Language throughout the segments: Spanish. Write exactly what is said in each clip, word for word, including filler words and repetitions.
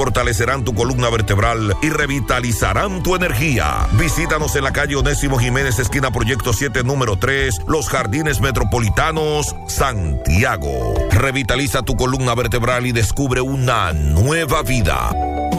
fortalecerán tu columna vertebral y revitalizarán tu energía. Visítanos en la calle Onésimo Jiménez, esquina Proyecto siete, número tres, Los Jardines Metropolitanos, Santiago. Revitaliza tu columna vertebral y descubre una nueva vida.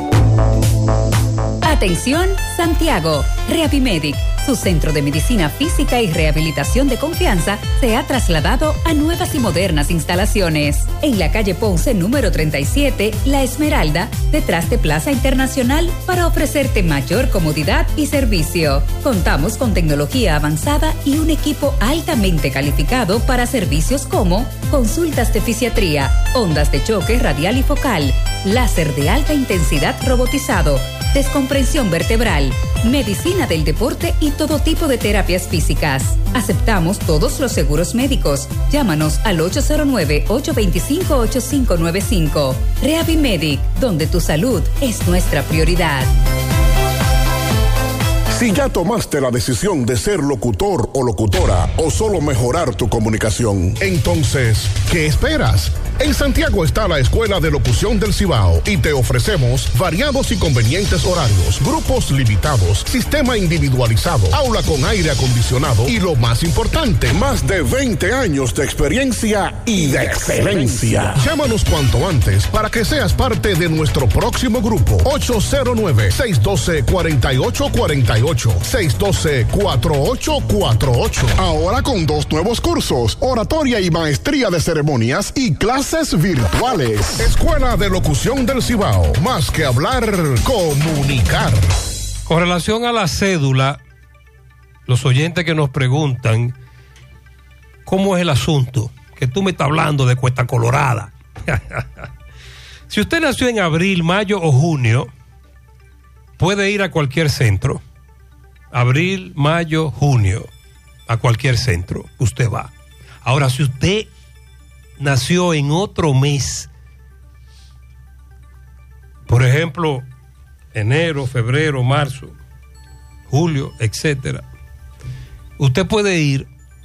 Atención, Santiago. Reavimedic, su centro de medicina física y rehabilitación de confianza, se ha trasladado a nuevas y modernas instalaciones. En la calle Ponce, número treinta y siete, La Esmeralda, detrás de Plaza Internacional, para ofrecerte mayor comodidad y servicio. Contamos con tecnología avanzada y un equipo altamente calificado para servicios como consultas de fisiatría, ondas de choque radial y focal, láser de alta intensidad robotizado, descompresión vertebral, medicina del deporte y todo tipo de terapias físicas. Aceptamos todos los seguros médicos. Llámanos al ocho cero nueve, ocho dos cinco, ocho cinco nueve cinco. Reavimedic, donde tu salud es nuestra prioridad. Si ya tomaste la decisión de ser locutor o locutora o solo mejorar tu comunicación, entonces, ¿qué esperas? En Santiago está la Escuela de Locución del Cibao y te ofrecemos variados y convenientes horarios, grupos limitados, sistema individualizado, aula con aire acondicionado y lo más importante, más de veinte años de experiencia y de excelencia. Llámanos cuanto antes para que seas parte de nuestro próximo grupo. ocho cero nueve, seis uno dos, cuatro ocho cuatro ocho, seis uno dos, cuatro ocho cuatro ocho. Ahora con dos nuevos cursos, oratoria y maestría de ceremonias y clases virtuales. Escuela de Locución del Cibao. Más que hablar, comunicar. Con relación a la cédula, los oyentes que nos preguntan cómo es el asunto, que tú me estás hablando de Cuesta Colorada. Si usted nació en abril, mayo o junio, puede ir a cualquier centro. Abril, mayo, junio, a cualquier centro, usted va. Ahora, si usted nació en otro mes, por ejemplo, enero, febrero, marzo, julio, etcétera, usted puede ir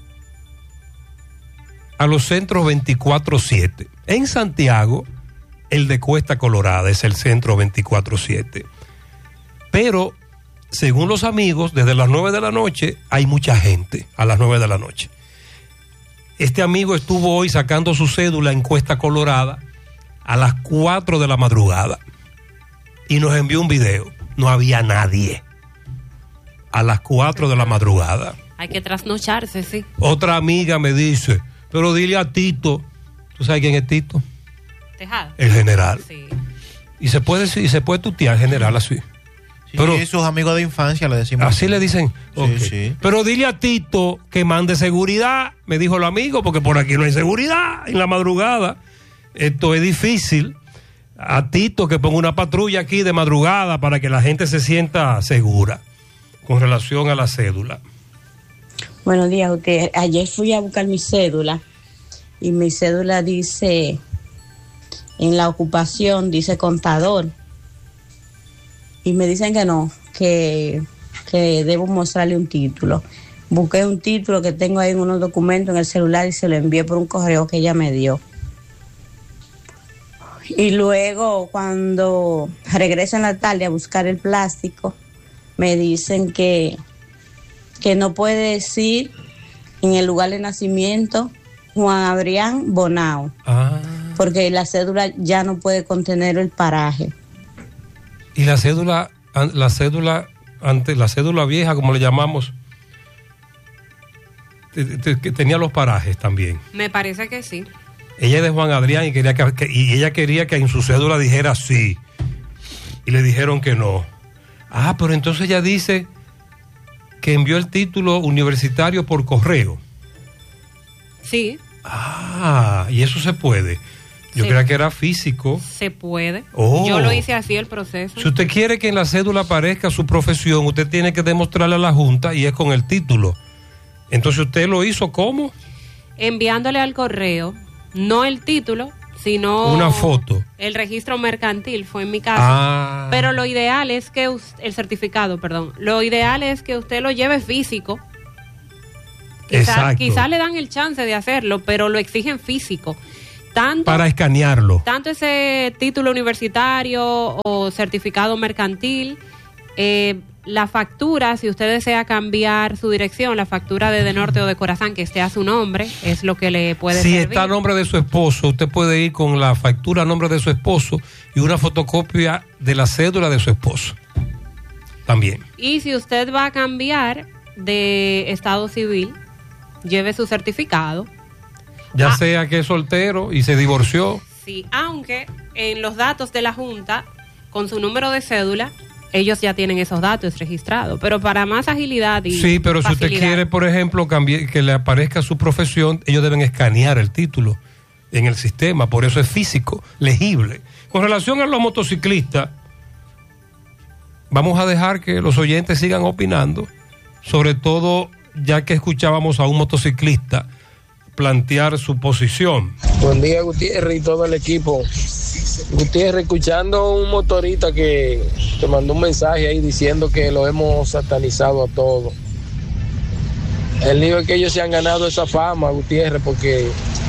a los centros veinticuatro siete. En Santiago, el de Cuesta Colorada es el centro veinticuatro siete. Pero, según los amigos, desde las nueve de la noche hay mucha gente, a las nueve de la noche. Este amigo estuvo hoy sacando su cédula en Cuesta Colorada a las cuatro de la madrugada y nos envió un video. No había nadie a las cuatro de la madrugada. Hay que trasnocharse, sí. Otra amiga me dice, pero dile a Tito. ¿Tú sabes quién es Tito? Tejada. El general. Sí. Y se puede, y se puede tutear general así. Sí, pero sus amigos de infancia le decimos. Así le dicen. Sí, okay. sí. Pero dile a Tito que mande seguridad, me dijo el amigo, porque por aquí no hay seguridad en la madrugada. Esto es difícil. A Tito que ponga una patrulla aquí de madrugada para que la gente se sienta segura con relación a la cédula. Buenos días, usted. Ayer fui a buscar mi cédula y mi cédula dice, en la ocupación dice contador. Y me dicen que no, que, que debo mostrarle un título. Busqué un título que tengo ahí en unos documentos en el celular y se lo envié por un correo que ella me dio. Y luego, cuando regreso en la tarde a buscar el plástico, me dicen que, que no puede decir en el lugar de nacimiento Juan Adrián Bonao, ah. porque la cédula ya no puede contener el paraje. Y la cédula, la cédula, antes, la cédula vieja, como le llamamos, que tenía los parajes también. Me parece que sí. Ella es de Juan Adrián y, quería que, que, y ella quería que en su cédula dijera sí. Y le dijeron que no. Ah, pero entonces ella dice que envió el título universitario por correo. Sí. Ah, y eso se puede. Yo sí. creía que era físico. Se puede. Oh. Yo lo hice así el proceso. Si usted quiere que en la cédula aparezca su profesión, usted tiene que demostrarle a la Junta y es con el título. Entonces, ¿usted lo hizo cómo? Enviándole al correo, no el título, sino... una foto. El registro mercantil, fue en mi caso. Ah. Pero lo ideal es que... Usted, el certificado, perdón. Lo ideal es que usted lo lleve físico. Quizás quizá le dan el chance de hacerlo, pero lo exigen físico. Tanto, para escanearlo. Tanto ese título universitario o certificado mercantil, eh, la factura, si usted desea cambiar su dirección, la factura de De Norte o de Corazán, que esté a su nombre, es lo que le puede Si servir. está a nombre de su esposo, usted puede ir con la factura a nombre de su esposo y una fotocopia de la cédula de su esposo. También. Y si usted va a cambiar de estado civil, lleve su certificado. Ya Ah. sea que es soltero y se divorció. Sí, aunque en los datos de la Junta, con su número de cédula, ellos ya tienen esos datos registrados. Pero para más agilidad y Sí, pero si usted facilidad, quiere, por ejemplo, cambiar, que le aparezca su profesión, ellos deben escanear el título en el sistema. Por eso es físico, legible. Con relación a los motociclistas, vamos a dejar que los oyentes sigan opinando, sobre todo ya que escuchábamos a un motociclista plantear su posición. Buen día, Gutiérrez y todo el equipo. Gutiérrez, escuchando un motorista que te mandó un mensaje ahí diciendo que lo hemos satanizado a todos. El lío es que ellos se han ganado esa fama, Gutiérrez, porque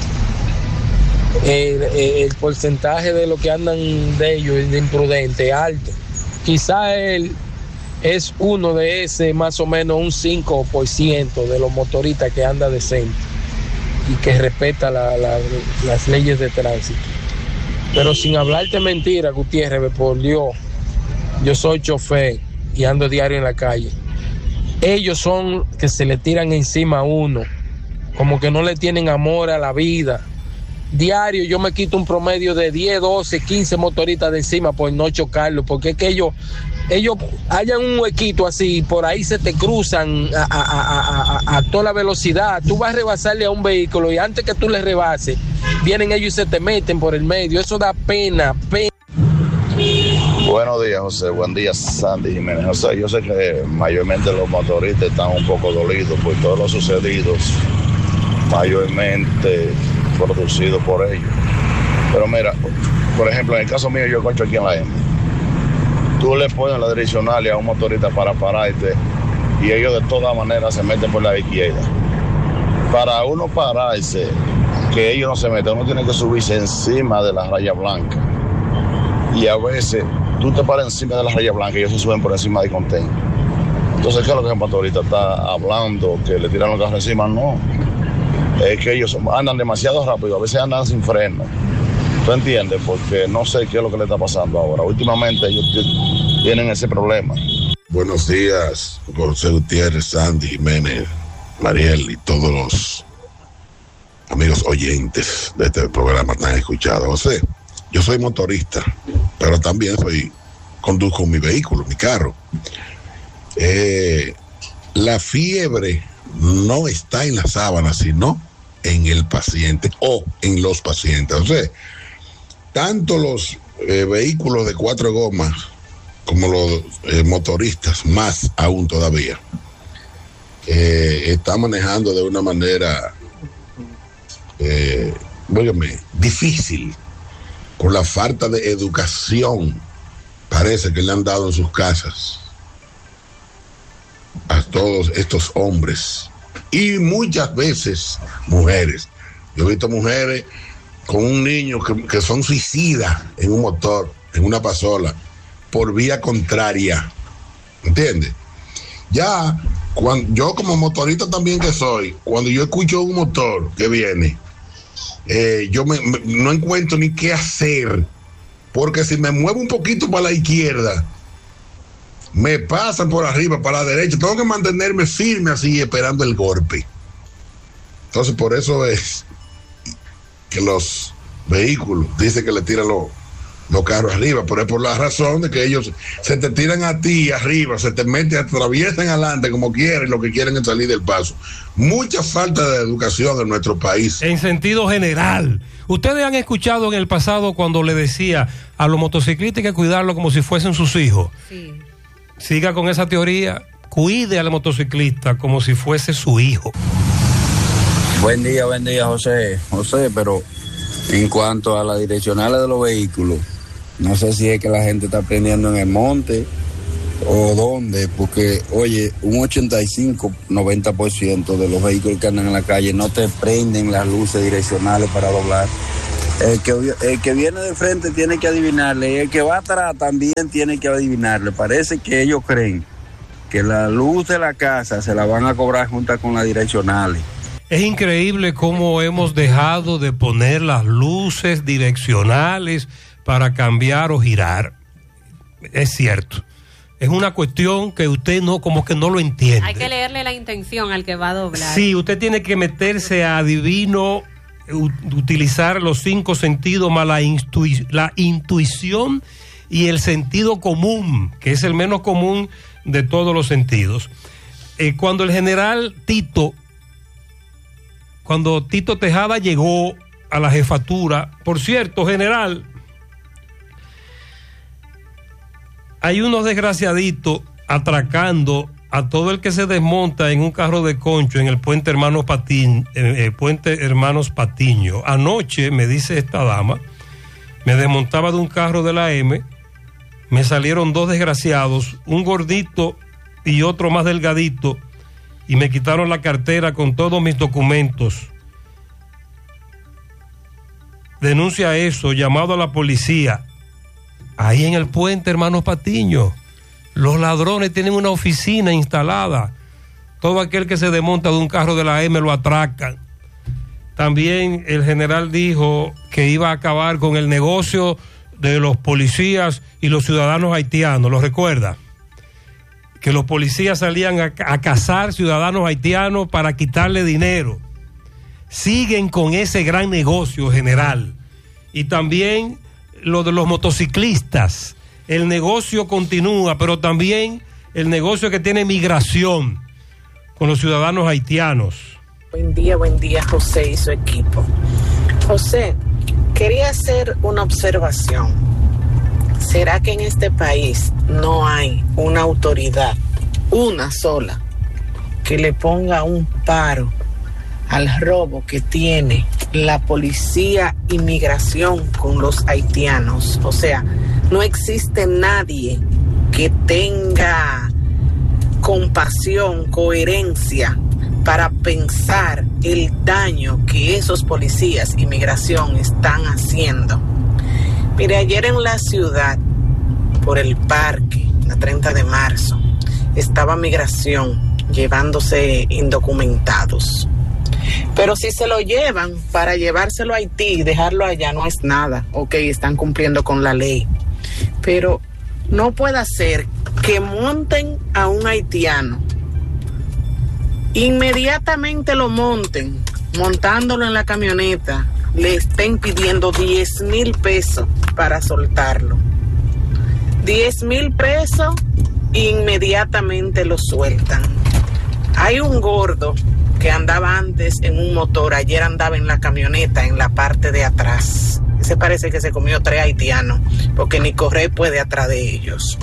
el, el porcentaje de lo que andan de ellos de imprudente es alto. Quizá él es uno de ese, más o menos un cinco por ciento de los motoristas que anda decente y que respeta la, la, las leyes de tránsito. Pero sin hablarte mentira, Gutiérrez, por Dios, yo soy chofer y ando diario en la calle. Ellos son que se le tiran encima a uno, como que no le tienen amor a la vida. Diario yo me quito un promedio de diez, doce, quince motoristas de encima por no chocarlo, porque es que ellos, ellos hayan un huequito así, por ahí se te cruzan a, a, a, a, a toda la velocidad. Tú vas a rebasarle a un vehículo y antes que tú le rebases, vienen ellos y se te meten por el medio. Eso da pena, pena. Buenos días, José. Buen día, Sandy Jiménez. José, yo sé que mayormente los motoristas están un poco dolidos por todo lo sucedido, mayormente producido por ellos. Pero mira, por ejemplo, en el caso mío, yo concho aquí en la M. Tú le pones la direccional a un motorista para pararte y ellos de todas maneras se meten por la izquierda. Para uno pararse, que ellos no se metan, uno tiene que subirse encima de la raya blanca. Y a veces tú te paras encima de la raya blanca y ellos se suben por encima del contenedor. Entonces, ¿qué es lo que el motorista está hablando? ¿Que le tiran los carros encima? No. Es que ellos andan demasiado rápido, a veces andan sin freno. ¿Tú entiendes? Porque no sé qué es lo que le está pasando ahora. Últimamente ellos t- tienen ese problema. Buenos días, José Gutiérrez, Sandy Jiménez, Mariel y todos los amigos oyentes de este programa tan escuchado. José, yo soy motorista, pero también soy conduzco mi vehículo, mi carro. Eh, la fiebre no está en la sábana, sino en el paciente o en los pacientes. O sea, tanto los eh, vehículos de cuatro gomas como los eh, motoristas, más aún todavía, eh, están manejando de una manera, eh, óigame, difícil, por la falta de educación, parece que le han dado en sus casas a todos estos hombres y muchas veces mujeres. Yo he visto mujeres con un niño que, que son suicidas en un motor, en una pasola, por vía contraria, ¿entiendes? Ya, cuando, yo como motorista también que soy, cuando yo escucho un motor que viene, eh, yo me, me, no encuentro ni qué hacer, porque si me muevo un poquito para la izquierda, me pasan por arriba, para la derecha, tengo que mantenerme firme así, esperando el golpe. Entonces, por eso es que los vehículos dicen que le tiran los, los carros arriba, pero es por la razón de que ellos se te tiran a ti arriba, se te meten, atraviesan adelante como quieren, lo que quieren es salir del paso. Mucha falta de educación en nuestro país. En sentido general, ustedes han escuchado en el pasado cuando le decía a los motociclistas que cuidarlo como si fuesen sus hijos. Sí. Siga con esa teoría, cuide al motociclista como si fuese su hijo. Buen día, buen día, José. José, pero en cuanto a las direccionales de los vehículos, no sé si es que la gente está aprendiendo en el monte o dónde, porque, oye, un ochenta y cinco, noventa por ciento de los vehículos que andan en la calle no te prenden las luces direccionales para doblar. El que, el que viene de frente tiene que adivinarle, y el que va atrás también tiene que adivinarle. Parece que ellos creen que la luz de la casa se la van a cobrar junto con las direccionales. Es increíble cómo hemos dejado de poner las luces direccionales para cambiar o girar. Es cierto. Es una cuestión que usted no, como que no lo entiende. Hay que leerle la intención al que va a doblar. Sí, usted tiene que meterse a adivino, utilizar los cinco sentidos más la, intu- la intuición y el sentido común, que es el menos común de todos los sentidos. Eh, cuando el general Tito, cuando Tito Tejada llegó a la jefatura, por cierto, general, hay unos desgraciaditos atracando a todo el que se desmonta en un carro de concho en el puente Hermanos Patiño, eh, puente Hermanos Patiño. Anoche, me dice esta dama, me desmontaba de un carro de la M, me salieron dos desgraciados, un gordito y otro más delgadito, y me quitaron la cartera con todos mis documentos. Denuncia eso, llamado a la policía. Ahí en el puente Hermanos Patiño, los ladrones tienen una oficina instalada. Todo aquel que se desmonta de un carro de la M lo atracan. También el general dijo que iba a acabar con el negocio de los policías y los ciudadanos haitianos. ¿Lo recuerda? Que los policías salían a, a cazar ciudadanos haitianos para quitarle dinero. Siguen con ese gran negocio, general. Y también lo de los motociclistas. El negocio continúa, pero también el negocio que tiene migración con los ciudadanos haitianos. Buen día, buen día, José y su equipo. José, quería hacer una observación. ¿Será que en este país no hay una autoridad, una sola, que le ponga un paro al robo que tiene la policía inmigración con los haitianos? O sea, no existe nadie que tenga compasión, coherencia para pensar el daño que esos policías inmigración están haciendo. Mire, ayer en la ciudad, por el parque, la treinta de marzo, estaba migración llevándose indocumentados. Pero si se lo llevan para llevárselo a Haití y dejarlo allá, no es nada. Ok, están cumpliendo con la ley. Pero no puede ser que monten a un haitiano, inmediatamente lo monten, montándolo en la camioneta, le estén pidiendo diez mil pesos para soltarlo. diez mil pesos, inmediatamente lo sueltan. Hay un gordo que andaba antes en un motor, ayer andaba en la camioneta en la parte de atrás. Ese parece que se comió tres haitianos, porque ni correr puede atrás de ellos.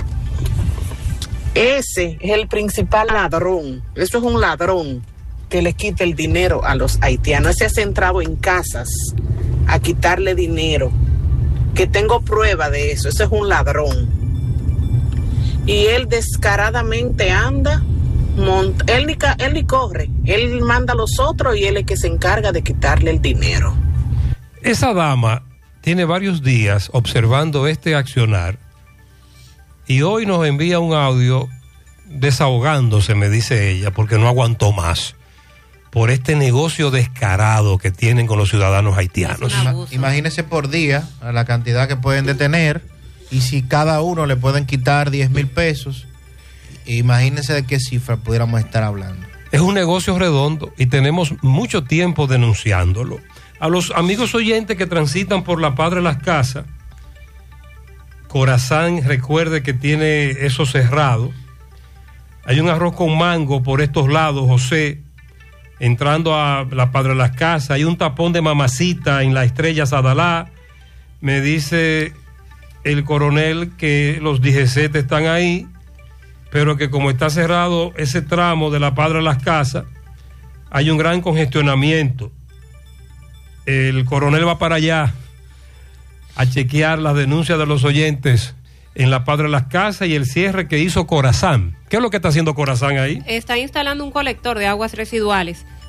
Ese es el principal ladrón. Eso es un ladrón que le quita el dinero a los haitianos. Ese se ha entrado en casas a quitarle dinero. Que tengo prueba de eso. Ese es un ladrón. Y él descaradamente anda. Monta, él, ni, él ni corre, él manda a los otros y él es el que se encarga de quitarle el dinero. Esa dama tiene varios días observando este accionar y hoy nos envía un audio desahogándose, me dice ella, porque no aguantó más por este negocio descarado que tienen con los ciudadanos haitianos. Imagínese por día a la cantidad que pueden detener, y si cada uno le pueden quitar diez mil pesos, imagínense de qué cifra pudiéramos estar hablando. Es un negocio redondo y tenemos mucho tiempo denunciándolo. A los amigos oyentes que transitan por la Padre Las Casas, Corazán, recuerde que tiene eso cerrado. Hay un arroz con mango por estos lados, José, entrando a la Padre Las Casas. Hay un tapón de Mamacita en la Estrella Sadalá. Me dice el coronel que los D G C están ahí, pero que como está cerrado ese tramo de la Padre Las Casas, hay un gran congestionamiento. El coronel va para allá a chequear las denuncias de los oyentes en la Padre Las Casas y el cierre que hizo Corazán. ¿Qué es lo que está haciendo Corazán ahí? Está instalando un colector de aguas residuales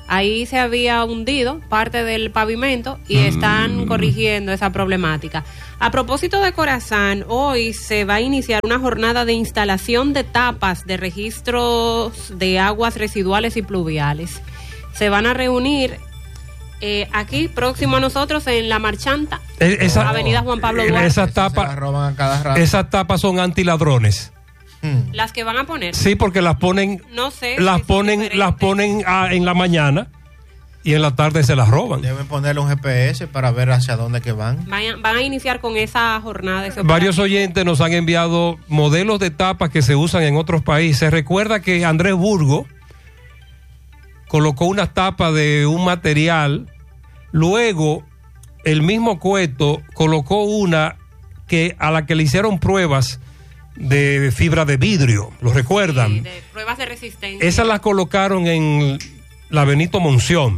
Ahí se había hundido parte del pavimento y están corrigiendo esa problemática. A propósito de Corazán, hoy se va a iniciar una jornada de instalación de tapas de registros de aguas residuales y pluviales. Se van a reunir eh, aquí, próximo a nosotros, en La Marchanta, esa, Avenida Juan Pablo Duarte. Esas tapas, esas tapas son antiladrones. Las que van a poner. Sí, porque las ponen, no sé, las ponen, las ponen a, en la mañana y en la tarde se las roban. Deben ponerle un G P S para ver hacia dónde que van. Van, van a iniciar con esa jornada. Varios oyentes nos han enviado modelos de tapas que se usan en otros países. Recuerda que Andrés Burgo colocó unas tapas de un material, luego el mismo Cueto colocó una que a la que le hicieron pruebas de fibra de vidrio, ¿lo recuerdan? Sí, de pruebas de resistencia. Esas las colocaron en la Benito Monción.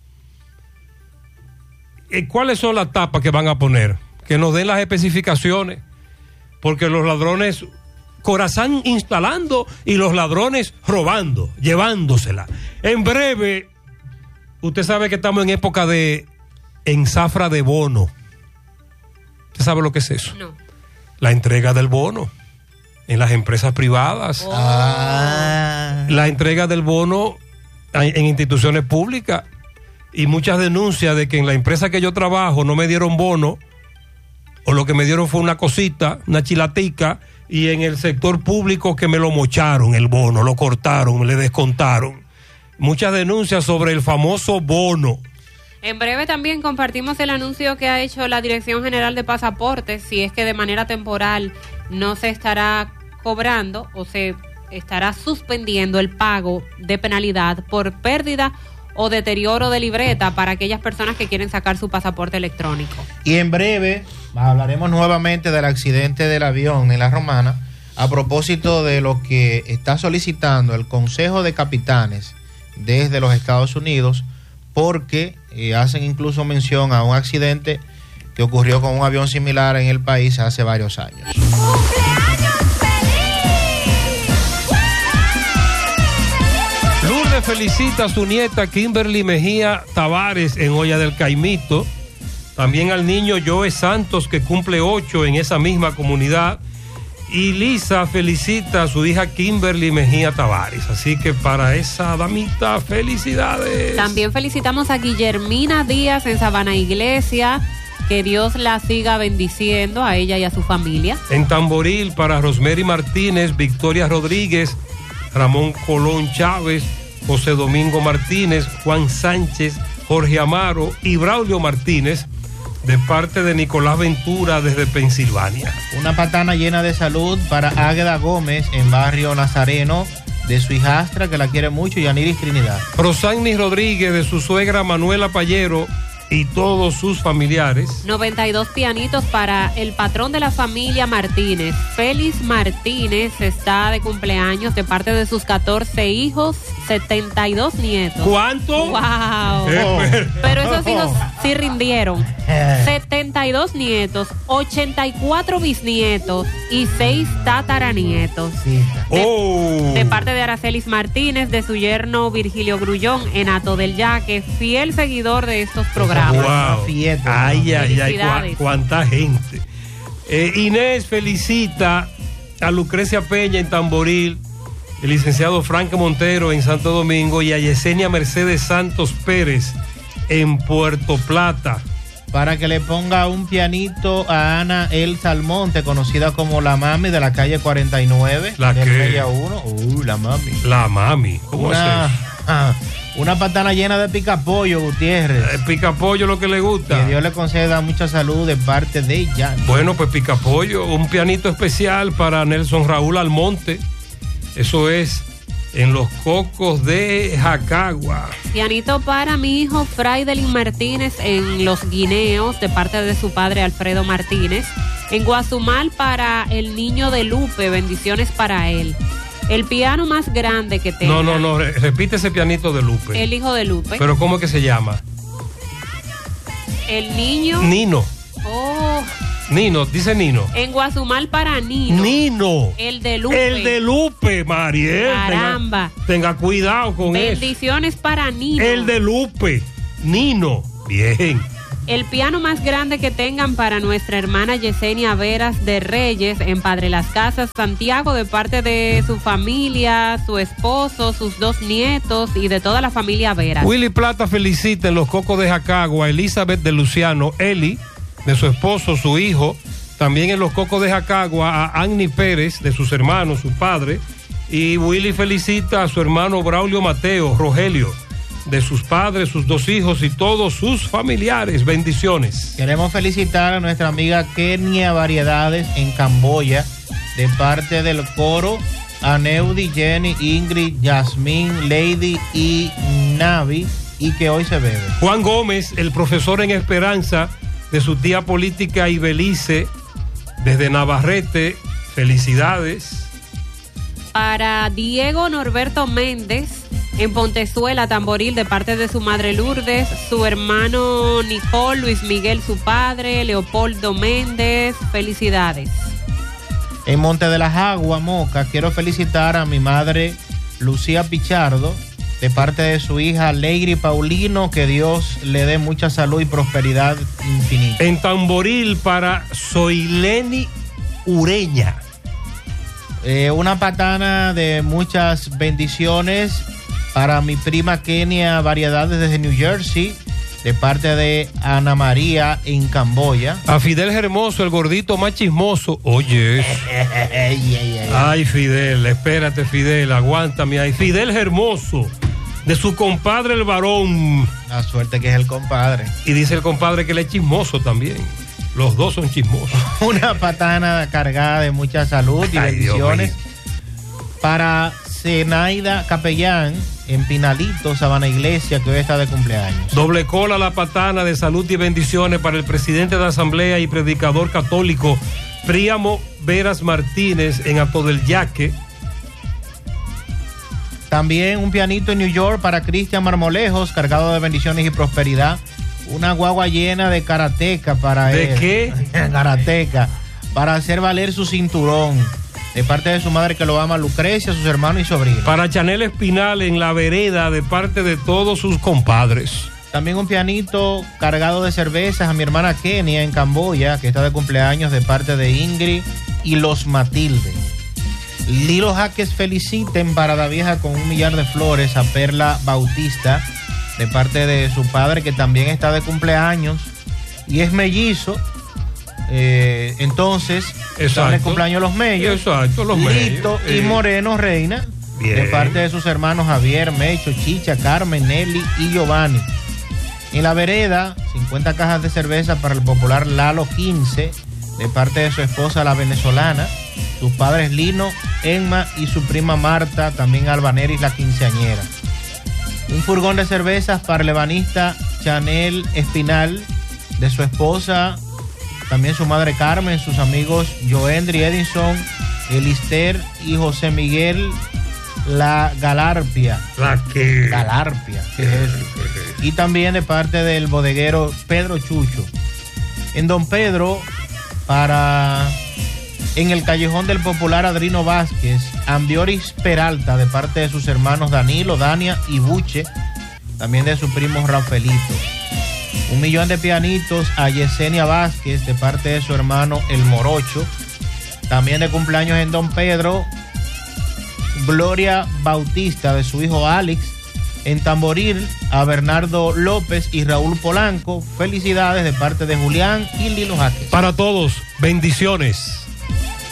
¿Cuáles son las tapas que van a poner? Que nos den las especificaciones, porque los ladrones, Corazán instalando y los ladrones robando, llevándosela. En breve, usted sabe que estamos en época de ensafra de bono. ¿Usted sabe lo que es eso? No. La entrega del bono en las empresas privadas, oh. ah. la entrega del bono en instituciones públicas y muchas denuncias de que en la empresa que yo trabajo no me dieron bono o lo que me dieron fue una cosita, una chilatica, y en el sector público que me lo mocharon el bono, lo cortaron, me le descontaron. Muchas denuncias sobre el famoso bono. En breve también compartimos el anuncio que ha hecho la Dirección General de Pasaportes, si es que de manera temporal no se estará cobrando o se estará suspendiendo el pago de penalidad por pérdida o deterioro de libreta para aquellas personas que quieren sacar su pasaporte electrónico. Y en breve hablaremos nuevamente del accidente del avión en La Romana, a propósito de lo que está solicitando el Consejo de Capitanes desde los Estados Unidos, porque eh, hacen incluso mención a un accidente que ocurrió con un avión similar en el país hace varios años. Lourdes felicita a su nieta Kimberly Mejía Tavares en Olla del Caimito. También al niño Joe Santos, que cumple ocho en esa misma comunidad. Y Lisa felicita a su hija Kimberly Mejía Tavares. Así que para esa damita, felicidades. También felicitamos a Guillermina Díaz en Sabana Iglesia. Que Dios la siga bendiciendo a ella y a su familia. En Tamboril para Rosemary Martínez, Victoria Rodríguez, Ramón Colón Chávez, José Domingo Martínez, Juan Sánchez, Jorge Amaro y Braulio Martínez, de parte de Nicolás Ventura desde Pensilvania. Una patana llena de salud para Águeda Gómez en Barrio Nazareno, de su hijastra que la quiere mucho, Yaniris Trinidad. Rosagni Rodríguez de su suegra Manuela Payero y todos sus familiares. noventa y dos pianitos para el patrón de la familia Martínez. Félix Martínez está de cumpleaños de parte de sus catorce hijos, setenta y dos nietos. ¿Cuánto? ¡Wow! Oh. Pero esos hijos sí rindieron. setenta y dos nietos, ochenta y cuatro bisnietos y seis tataranietos. De, oh. de parte de Aracelis Martínez, de su yerno Virgilio Grullón, en Hato del Yaque, fiel seguidor de estos programas. Wow. Ay, ay, ay, cu- cuánta gente. Eh, Inés felicita a Lucrecia Peña en Tamboril, el licenciado Frank Montero en Santo Domingo y a Yesenia Mercedes Santos Pérez en Puerto Plata. Para que le ponga un pianito a Ana El Salmonte, conocida como la mami de la calle cuarenta y nueve. ¿La del qué? Mella uno. Uh, la mami. La mami. ¿Cómo una, es? Ah, una patana llena de picapollo, Gutiérrez. El picapollo lo que le gusta. Que Dios le conceda mucha salud de parte de ella. Bueno, pues picapollo, un pianito especial para Nelson Raúl Almonte. Eso es en Los Cocos de Jacagua. Pianito para mi hijo Fraidelin Martínez en Los Guineos, de parte de su padre Alfredo Martínez. En Guazumal para el niño de Lupe, bendiciones para él. El piano más grande que tenga. No, no, no, re- repite ese pianito de Lupe. El hijo de Lupe. Pero ¿cómo es que se llama? El niño. Nino. Oh, Nino, dice Nino. En Guazumal para Nino. Nino. El de Lupe. El de Lupe, Mariel. Caramba. Tenga, tenga cuidado con eso. Bendiciones para Nino. El de Lupe. Nino. Bien. El piano más grande que tengan para nuestra hermana Yesenia Veras de Reyes en Padre Las Casas, Santiago, de parte de su familia, su esposo, sus dos nietos y de toda la familia Veras. Willy Plata felicita en los Cocos de Jacagua a Elizabeth de Luciano, Eli, de su esposo, su hijo. También en los Cocos de Jacagua a Annie Pérez, de sus hermanos, su padre. Y Willy felicita a su hermano Braulio Mateo, Rogelio, de sus padres, sus dos hijos y todos sus familiares. Bendiciones. Queremos felicitar a nuestra amiga Kenia Variedades en Camboya, de parte del coro a Neudi, Jenny, Ingrid, Yasmín, Lady y Navi, y que hoy se bebe. Juan Gómez, el profesor en Esperanza, de su tía política Ibelice, desde Navarrete, felicidades. Para Diego Norberto Méndez, en Pontezuela, Tamboril, de parte de su madre Lourdes, su hermano Nicole, Luis Miguel, su padre, Leopoldo Méndez, felicidades. En Monte de las Aguas, Moca, quiero felicitar a mi madre Lucía Pichardo, de parte de su hija Leigri Paulino, que Dios le dé mucha salud y prosperidad infinita. En Tamboril, para Soileni Ureña. Eh, una patana de muchas bendiciones para mi prima Kenia Variedades desde New Jersey, de parte de Ana María en Camboya. A Fidel Hermoso, el gordito más chismoso. Oye. Ay, Fidel, espérate, Fidel, aguántame ahí. Fidel Hermoso, de su compadre el varón. La suerte que es el compadre. Y dice el compadre que él es chismoso también. Los dos son chismosos. Una patana cargada de mucha salud y Ay, bendiciones para Zenaida Capellán en Pinalito, Sabana Iglesia, que hoy está de cumpleaños. Doble cola la patana de salud y bendiciones para el presidente de la Asamblea y predicador católico Príamo Veras Martínez en Ato del Yaque. También un pianito en New York para Cristian Marmolejos, cargado de bendiciones y prosperidad. Una guagua llena de karateca para él. ¿De qué? Karateca, para hacer valer su cinturón, de parte de su madre que lo ama, Lucrecia, sus hermanos y sobrinos. Para Chanel Espinal en La Vereda, de parte de todos sus compadres. También un pianito cargado de cervezas a mi hermana Kenia en Camboya, que está de cumpleaños, de parte de Ingrid y los Matilde. Lilo Jaques feliciten para la vieja con un millar de flores a Perla Bautista, de parte de su padre, que también está de cumpleaños y es mellizo. Eh, entonces, están de cumpleaños los mellos. Exacto, los Lito mellos. y Moreno Reina, bien, de parte de sus hermanos Javier, Mecho, Chicha, Carmen, Nelly y Giovanni. En La Vereda, cincuenta cajas de cerveza para el popular Lalo quince, de parte de su esposa la venezolana, sus padres Lino, Emma y su prima Marta, también Albaneris la quinceañera. Un furgón de cervezas para el ebanista Chanel Espinal, de su esposa, también su madre Carmen, sus amigos Joendri Edison, Elister y José Miguel La Galarpia. ¿La qué? Galarpia, ¿qué es eso? Y también de parte del bodeguero Pedro Chucho. En Don Pedro, para... En el Callejón del Popular Adrino Vázquez, Ambioris Peralta, de parte de sus hermanos Danilo, Dania y Buche, también de su primo Rafaelito. Un millón de pianitos a Yesenia Vázquez, de parte de su hermano El Morocho. También de cumpleaños en Don Pedro, Gloria Bautista, de su hijo Alex. En Tamboril, a Bernardo López y Raúl Polanco. Felicidades de parte de Julián y Lilo Jaques. Para todos, bendiciones.